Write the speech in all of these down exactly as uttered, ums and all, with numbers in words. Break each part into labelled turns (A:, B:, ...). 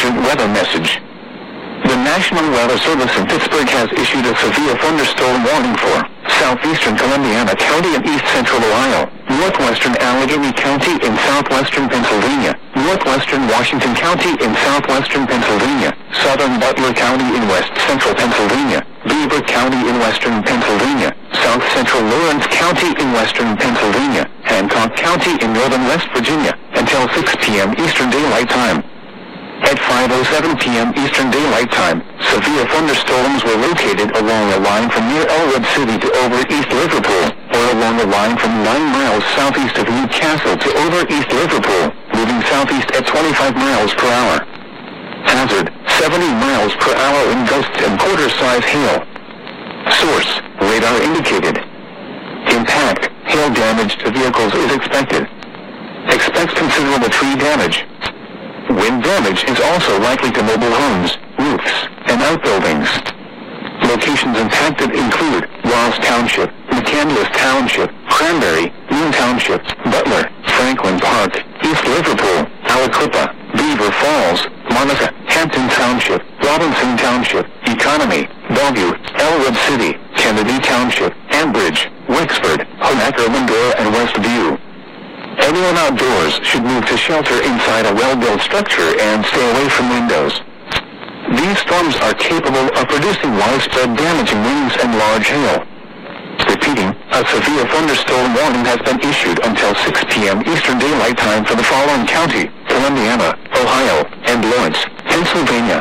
A: urgent weather message. The National Weather Service in Pittsburgh has issued a severe thunderstorm warning for southeastern Columbiana County and east central Ohio, northwestern Allegheny County in southwestern Pennsylvania, northwestern Washington County in southwestern Pennsylvania, southern Butler County in west central Pennsylvania, Beaver County in western Pennsylvania, south central Lawrence County in western Pennsylvania, Hancock County in northern West Virginia, until six p.m. Eastern Daylight Time. At five oh seven p.m. Eastern Daylight Time, severe thunderstorms were located along a line from near Elwood City to over East Liverpool, or along a line from nine miles southeast of Newcastle to over East Liverpool, moving southeast at twenty-five miles per hour. Hazard, seventy miles per hour in gusts and quarter-size hail. Source, radar indicated. Impact, hail damage to vehicles is expected. Expects considerable tree damage. Wind damage is also likely to mobile homes, roofs, and outbuildings. Locations impacted include Ross Township, McCandless Township, Cranberry, Moon Township, Butler, Franklin Park, East Liverpool, Aliquippa, Beaver Falls, Monica, Hampton Township, Robinson Township, Economy, Bellevue, Elwood City, Kennedy Township, Ambridge, Wexford, Honaker, Lindora, and Westview. Everyone outdoors should move to shelter inside a well-built structure and stay away from windows. These storms are capable of producing widespread damaging winds and large hail. Repeating, a severe thunderstorm warning has been issued until six p.m. Eastern Daylight Time for the following county: Columbiana, Ohio, and Lawrence, Pennsylvania.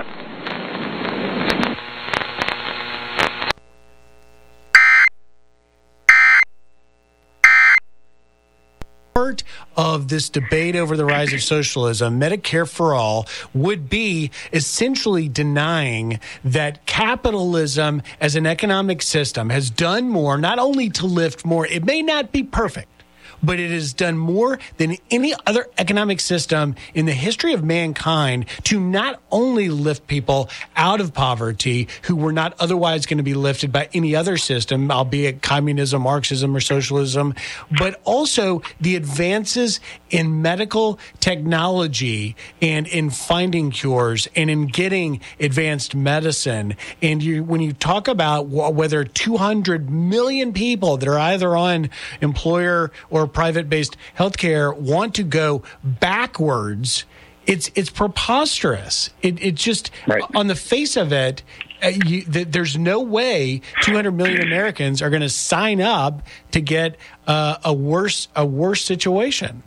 B: Part of this debate over the rise of socialism, Medicare for All, would be essentially denying that capitalism as an economic system has done more, not only to lift more, it may not be perfect, but it has done more than any other economic system in the history of mankind to not only lift people out of poverty who were not otherwise going to be lifted by any other system, albeit communism, Marxism, or socialism, but also the advances in medical technology and in finding cures and in getting advanced medicine. And you, when you talk about whether two hundred million people that are either on employer or private-based healthcare want to go backwards, it's it's preposterous. It it just right. On the face of it, uh, you, th- there's no way two hundred million Americans are going to sign up to get uh, a worse a worse situation.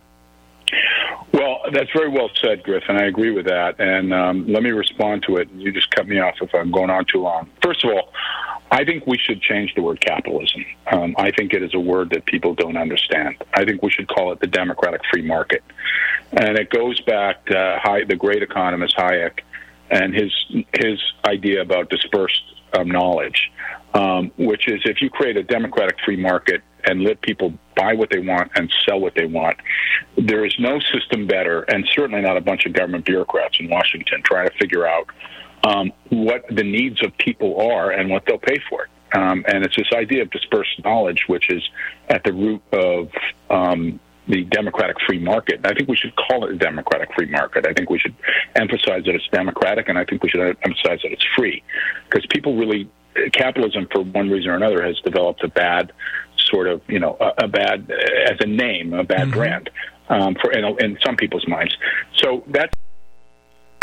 C: Well, that's very well said, Griffin. I agree with that. And um, let me respond to it. You just cut me off if I'm going on too long. First of all, I think we should change the word capitalism. Um, I think it is a word that people don't understand. I think we should call it the democratic free market. And it goes back to Hay- the great economist Hayek and his his idea about dispersed um, knowledge, um, which is if you create a democratic free market and let people buy what they want and sell what they want, there is no system better, and certainly not a bunch of government bureaucrats in Washington trying to figure out Um, what the needs of people are and what they'll pay for it. Um, and it's this idea of dispersed knowledge, which is at the root of um, the democratic free market. I think we should call it a democratic free market. I think we should emphasize that it's democratic, and I think we should emphasize that it's free. Because people really, capitalism for one reason or another has developed a bad sort of, you know, a, a bad, as a name, a bad mm-hmm. brand um, for in, in some people's minds. So that's